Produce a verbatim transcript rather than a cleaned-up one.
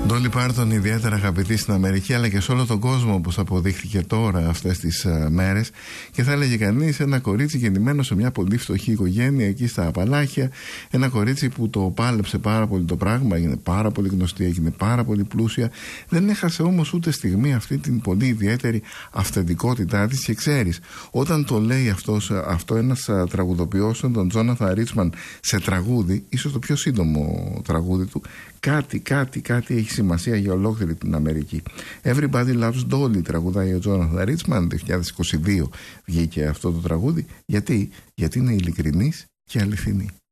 Ντόλι Πάρτον, ιδιαίτερα αγαπητή στην Αμερική αλλά και σε όλο τον κόσμο, όπως αποδείχθηκε τώρα αυτές τις uh, μέρες. Και θα έλεγε κανείς ένα κορίτσι γεννημένο σε μια πολύ φτωχή οικογένεια εκεί στα Απαλάχια. Ένα κορίτσι που το πάλεψε πάρα πολύ το πράγμα, έγινε πάρα πολύ γνωστή, έγινε πάρα πολύ πλούσια. Δεν έχασε όμως ούτε στιγμή αυτή την πολύ ιδιαίτερη αυθεντικότητά της. Και ξέρεις, όταν το λέει αυτός, αυτό ένας uh, τραγουδοποιός, τον Τζόναθαν Ρίτσμαν, σε τραγούδι, ίσως το πιο σύντομο τραγούδι του, κάτι, κάτι, κάτι έχει σημασία για ολόκληρη την Αμερική. Everybody Loves Dolly τραγουδάει ο Τζόναθαν Ρίτσμαν, το είκοσι είκοσι δύο βγήκε αυτό το τραγούδι. Γιατί, Γιατί είναι ειλικρινής και αληθινή.